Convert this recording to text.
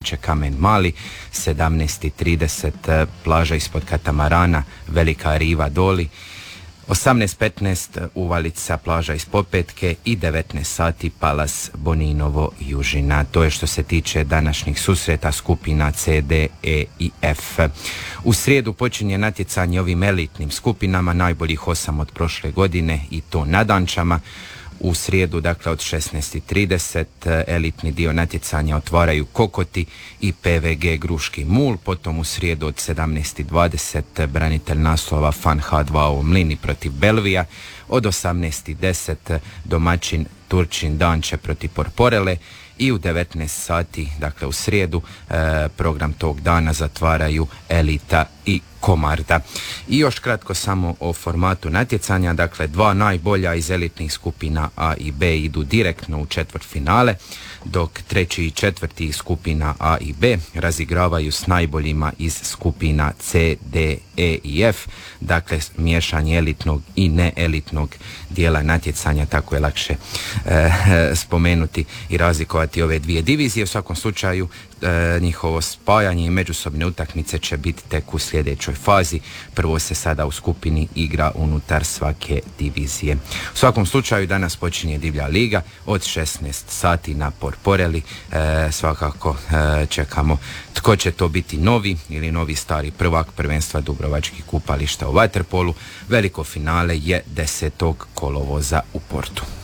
Ploče Kamen Mali, 17:30 plaža ispod katamarana Velika Riva Doli, 18:15 Uvalica plaža iz Popetke i 19 sati Palas Boninovo Južina. To je što se tiče današnjih susreta skupina C, D, E i F. U srijedu počinje natjecanje ovim elitnim skupinama, najboljih 8 od prošle godine i to na Dančama. U srijedu, dakle od 16:30 elitni dio natjecanja otvaraju Kokoti i PVG Gruški Mul, potom u srijedu od 17:20 branitelj naslova FAN H2O Mlini protiv Belvija, od 18:10 domaćin Turčin Danče protiv Porporele i u 19 sati, dakle u srijedu, program tog dana zatvaraju Elita i Komarda. I još kratko samo o formatu natjecanja, dakle dva najbolja iz elitnih skupina A i B idu direktno u četvrtfinale, dok treći i četvrti iz skupina A i B razigravaju s najboljima iz skupina C, D, E i F, dakle miješanje elitnog i neelitnog dijela natjecanja, tako je lakše spomenuti i razlikovati ove dvije divizije. U svakom slučaju njihovo spajanje i međusobne utakmice će biti tek u sljedećoj fazi. Prvo se sada u skupini igra unutar svake divizije. U svakom slučaju danas počinje Divlja liga od 16 sati na Porporeli. Svakako čekamo tko će to biti novi ili novi stari prvak prvenstva Dubrovačkih kupališta u vaterpolu. Veliko finale je 10. kolovoza u Portu.